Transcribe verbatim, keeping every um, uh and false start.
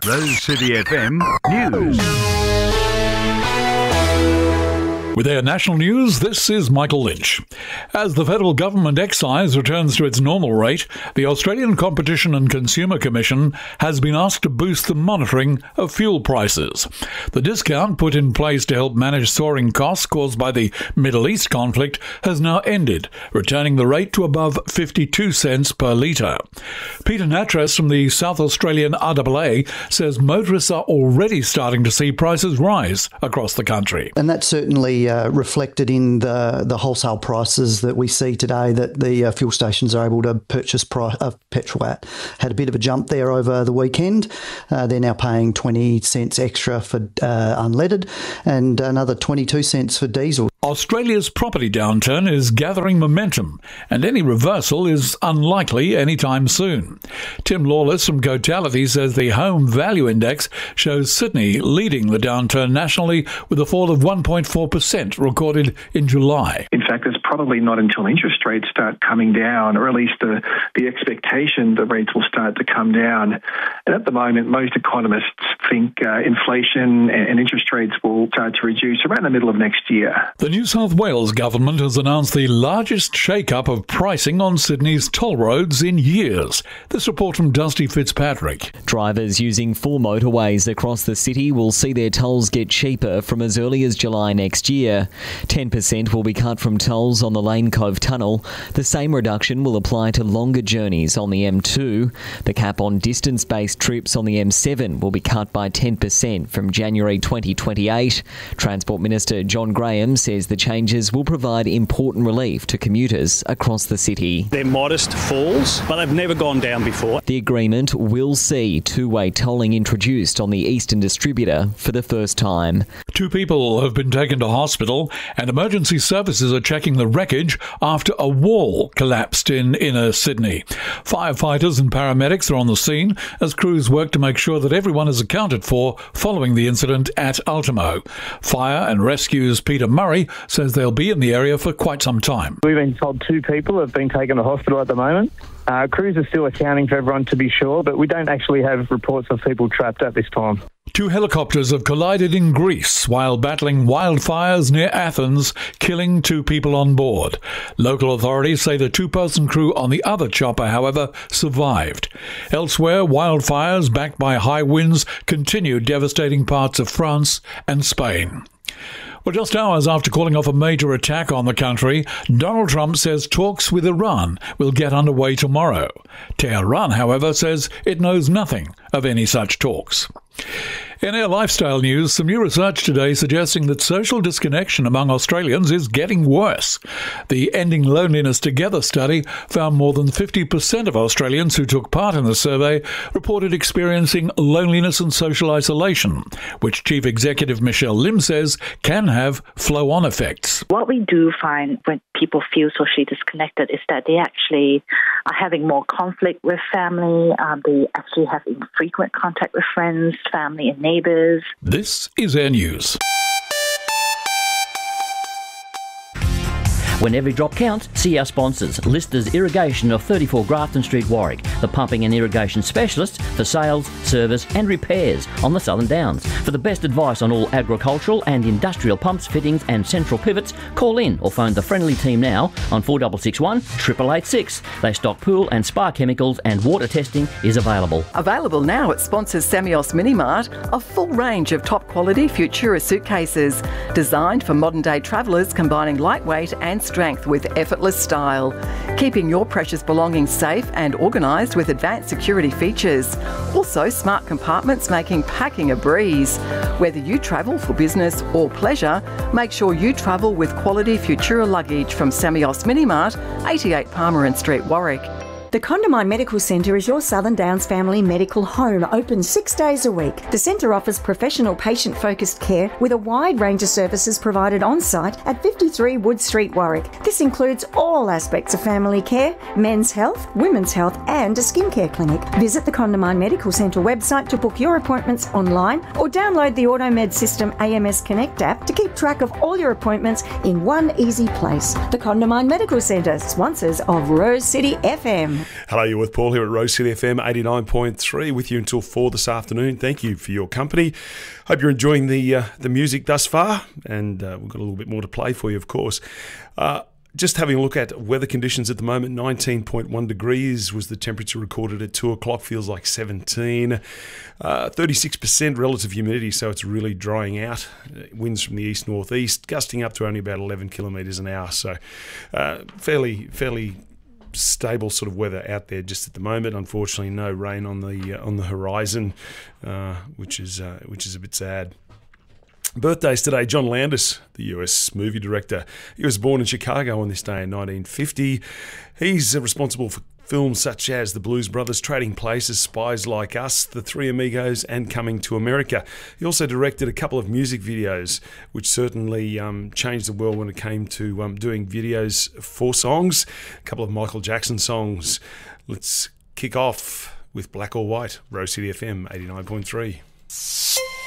Rose City F M News. With our national news, this is Michael Lynch. As the federal government excise returns to its normal rate, the Australian Competition and Consumer Commission has been asked to boost the monitoring of fuel prices. The discount put in place to help manage soaring costs caused by the Middle East conflict has now ended, returning the rate to above fifty-two cents per litre. Peter Natras from the South Australian R A A says motorists are already starting to see prices rise across the country. And that's certainly Uh, reflected in the the wholesale prices that we see today, that the uh, fuel stations are able to purchase pri- uh, petrol at. Had a bit of a jump there over the weekend. Uh, they're now paying twenty cents extra for uh, unleaded and another twenty-two cents for diesel. Australia's property downturn is gathering momentum, and any reversal is unlikely anytime soon. Tim Lawless from Cotality says the Home Value Index shows Sydney leading the downturn nationally with a fall of one point four percent recorded in July. In fact, it's probably not until interest rates start coming down, or at least the, the expectation that rates will start to come down. And at the moment, most economists think uh, inflation and, and interest rates will start to reduce around the middle of next year. The New South Wales government has announced the largest shake-up of pricing on Sydney's toll roads in years. This report from Dusty Fitzpatrick. Drivers using four motorways across the city will see their tolls get cheaper from as early as July next year. ten percent will be cut from tolls on the Lane Cove Tunnel. The same reduction will apply to longer journeys on the M two. The cap on distance-based trips on the M seven will be cut by ten percent from January twenty twenty-eight. Transport Minister John Graham says the changes will provide important relief to commuters across the city. They're modest falls, but they've never gone down before. The agreement will see two-way tolling introduced on the Eastern Distributor for the first time. Two people have been taken to hospital, and emergency services are checking the wreckage after a wall collapsed in inner Sydney. Firefighters and paramedics are on the scene as crews work to make sure that everyone is accounted for following the incident at Ultimo. Fire and Rescue's Peter Murray says they'll be in the area for quite some time. We've been told two people have been taken to hospital at the moment. Uh, crews are still accounting for everyone to be sure, but we don't actually have reports of people trapped at this time. Two helicopters have collided in Greece while battling wildfires near Athens, killing two people on board. Local authorities say the two-person crew on the other chopper, however, survived. Elsewhere, wildfires backed by high winds continue devastating parts of France and Spain. Well, just hours after calling off a major attack on the country, Donald Trump says talks with Iran will get underway tomorrow. Tehran, however, says it knows nothing of any such talks. In our lifestyle news, some new research today suggesting that social disconnection among Australians is getting worse. The Ending Loneliness Together study found more than fifty percent of Australians who took part in the survey reported experiencing loneliness and social isolation, which Chief Executive Michelle Lim says can have flow-on effects. What we do find when people feel socially disconnected is that they actually are having more conflict with family. Um, they actually have infrequent contact with friends, family and neighbours. This is Air News. When every drop counts, see our sponsors. Listers Irrigation of thirty-four Grafton Street, Warwick. The pumping and irrigation specialist for sales, service and repairs on the Southern Downs. For the best advice on all agricultural and industrial pumps, fittings and central pivots, call in or phone the friendly team now on four six six one, eight eight eight six. They stock pool and spa chemicals and water testing is available. Available now at sponsors Samios Minimart, a full range of top quality Futura suitcases. Designed for modern day travellers, combining lightweight and strength with effortless style, keeping your precious belongings safe and organised with advanced security features. Also smart compartments making packing a breeze. Whether you travel for business or pleasure, make sure you travel with quality Futura luggage from Samios Minimart, eighty-eight Palmerin Street, Warwick. The Condamine Medical Centre is your Southern Downs family medical home, open six days a week. The centre offers professional patient-focused care with a wide range of services provided on-site at fifty-three Wood Street, Warwick. This includes all aspects of family care, men's health, women's health and a skincare clinic. Visit the Condamine Medical Centre website to book your appointments online or download the AutoMed System A M S Connect app to keep track of all your appointments in one easy place. The Condamine Medical Centre, sponsors of Rose City F M. Hello, you're with Paul here at Rose City F M eighty-nine point three with you until four this afternoon. Thank you for your company. Hope you're enjoying the uh, the music thus far, and uh, we've got a little bit more to play for you, of course. Uh, Just having a look at weather conditions at the moment, nineteen point one degrees was the temperature recorded at two o'clock, feels like seventeen. Uh, thirty-six percent relative humidity, so it's really drying out. Winds from the east-northeast, gusting up to only about eleven kilometres an hour, so uh, fairly, fairly stable sort of weather out there just at the moment. Unfortunately, no rain on the uh, on the horizon, uh, which is uh, which is a bit sad. Birthdays today, John Landis, the U S movie director. He was born in Chicago on this day in nineteen fifty. He's responsible for films such as The Blues Brothers, Trading Places, Spies Like Us, The Three Amigos, and Coming to America. He also directed a couple of music videos, which certainly um, changed the world when it came to um, doing videos for songs. A couple of Michael Jackson songs. Let's kick off with Black or White, Rose City F M eighty-nine point three.